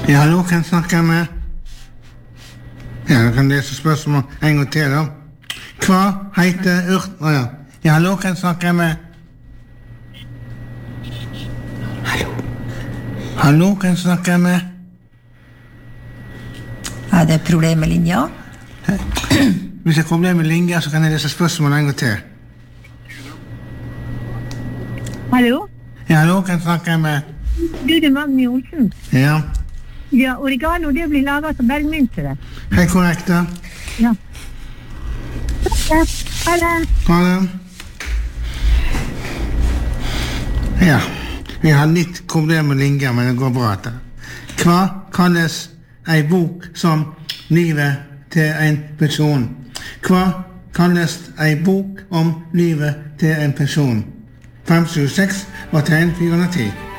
Ja, hallo, kan jeg snakke med? Ja, jeg kan lese spørsmål en gang til da. Hva heter ja. Ja, hallo, kan jeg snakke med? Hallo, kan jeg snakke med? Er det problem med linja? Hvis jeg kommer med linja, så kan jeg lese spørsmål en gang til. Hallo? Ja, hallo, kan jeg snakke med? Det er Magni Olsen. Ja. Ja, oregano, det blir laget som bergmynte. Helt korrekt da. Ja. Ha det. Ha det. Ja, vi har litt problem med linja, men det går bra etter. Hva kalles ei bok som livet til en person? Hva kalles ei bok om livet til en person? 576 var tegn 410.